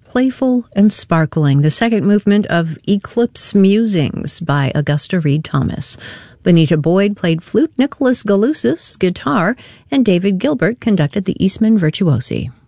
Playful and Sparkling, the second movement of Eclipse Musings by Augusta Reed Thomas. Bonita Boyd played flute, Nicholas Galusis guitar, and David Gilbert conducted the Eastman Virtuosi.